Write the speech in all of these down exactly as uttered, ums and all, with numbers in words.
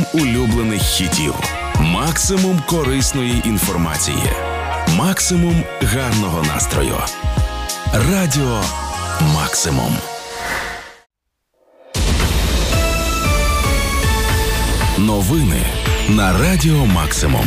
Максимум улюблених хітів, максимум корисної інформації, максимум гарного настрою. Радіо Максимум. Новини на Радіо Максимум.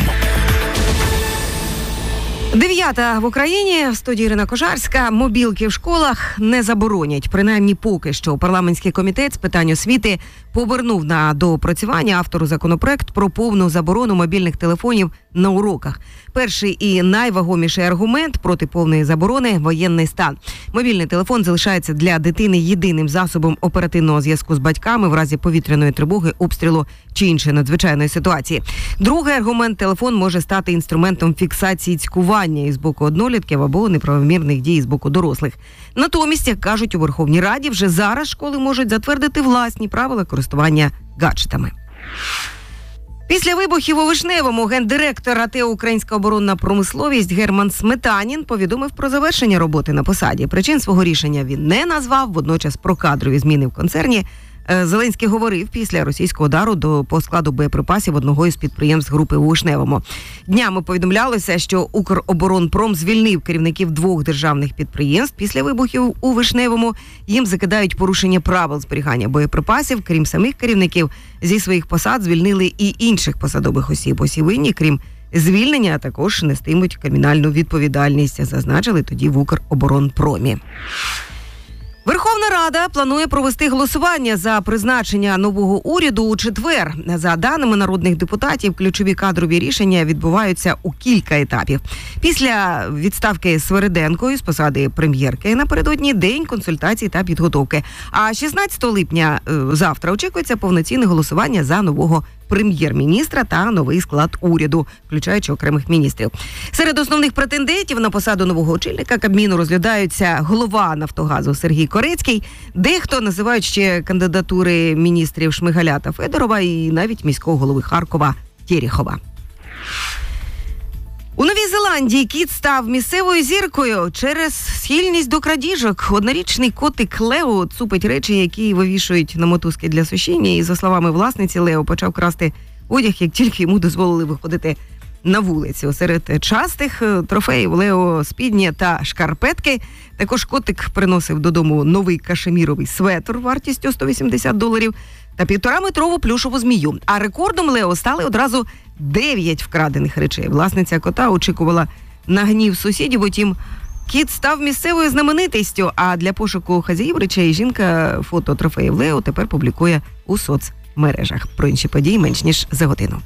Дев'ята в Україні, в студії Ірина Кожарська. Мобілки в школах не заборонять. Принаймні поки що. Парламентський комітет з питань освіти повернув на доопрацювання автору законопроект про повну заборону мобільних телефонів на уроках. Перший і найвагоміший аргумент проти повної заборони – воєнний стан. Мобільний телефон залишається для дитини єдиним засобом оперативного зв'язку з батьками в разі повітряної тривоги, обстрілу чи іншої надзвичайної ситуації. Другий аргумент – телефон може стати інструментом фіксації цькування із боку однолітків або неправомірних дій з боку дорослих. Натомість, як кажуть у Верховній Раді, вже зараз школи можуть затвердити власні правила користування гаджетами. Після вибухів у Вишневому гендиректор АТ «Українська оборонна промисловість» Герман Сметанін повідомив про завершення роботи на посаді. Причин свого рішення він не назвав, водночас про кадрові зміни в концерні Зеленський говорив після російського удару до, по складу боєприпасів одного із підприємств групи у Вишневому. Днями повідомлялося, що «Укроборонпром» звільнив керівників двох державних підприємств після вибухів у Вишневому. Їм закидають порушення правил зберігання боєприпасів. Крім самих керівників, зі своїх посад звільнили і інших посадових осіб. Усі винні, крім звільнення, також нестимуть кримінальну відповідальність, зазначили тоді в «Укроборонпромі». Верховна Рада планує провести голосування за призначення нового уряду у четвер. За даними народних депутатів, ключові кадрові рішення відбуваються у кілька етапів. Після відставки Свериденкою з посади прем'єрки напередодні день консультацій та підготовки. А шістнадцятого липня, завтра, очікується повноцінне голосування за нового прем'єр-міністра та новий склад уряду, включаючи окремих міністрів. Серед основних претендентів на посаду нового очільника Кабміну розглядаються голова «Нафтогазу» Сергій Корецький, дехто називають ще кандидатури міністрів Шмигаля та Федорова і навіть міського голови Харкова Терехова. У Новій Зеландії кіт став місцевою зіркою через схильність до крадіжок. Однорічний котик Лео цупить речі, які вивішують на мотузки для сушіння. І, за словами власниці, Лео почав красти одяг, як тільки йому дозволили виходити на вулицю. Серед частих трофеїв Лео спідні та шкарпетки. Також котик приносив додому новий кашеміровий светр вартістю сто вісімдесят доларів та півтораметрову плюшову змію. А рекордом Лео стали одразу дев'ять вкрадених речей. Власниця кота очікувала на гнів сусідів, утім, кіт став місцевою знаменитістю, а для пошуку хазяїв речей жінка фото трофеїв Лео тепер публікує у соцмережах. Про інші події менш ніж за годину.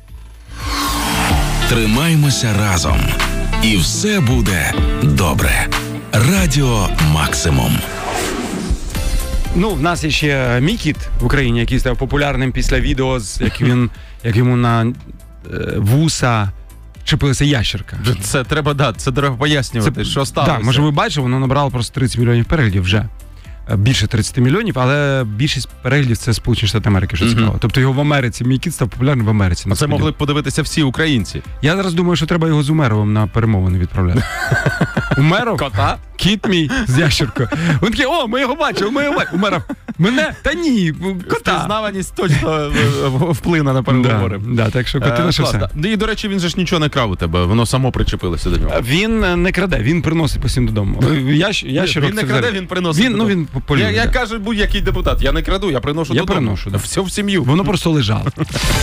Тримаймося разом, і все буде добре. Радіо Максимум. Ну, в нас є ще мій кіт в Україні, який став популярним після відео, як він, як йому на е, вуса чепилася ящерка. Це треба, да, це треба пояснювати, це, що сталося. Так, може ви бачили, воно набрало просто тридцять мільйонів переглядів вже. Більше тридцять мільйонів, але більшість переглядів це Сполучені Штати Америки, що цікаво. Mm-hmm. Тобто його в Америці, мій кіт став популярним в Америці. А це могли б подивитися всі українці. Я зараз думаю, що треба його з Умеровим на перемовини відправляти. Умеров? Кота? Кіт мій з ящеркою. Він такий, о, ми його бачили, ми його бачили. Умеров, мене? Та ні, кота. Впізнаваність точно вплине на переговори. Да, да, так що коти наше все. І, до речі, він же ж нічого не крав у тебе, воно само причепилося до нього. Він не краде, він приносить постійно додому. Ящ, ящерок, він не краде, він приносить він, додому. Ну, він полюбить. Я, я кажу будь-який депутат, я не краду, я приношу я додому. Приношу, да. Все в сім'ю. Воно просто лежало.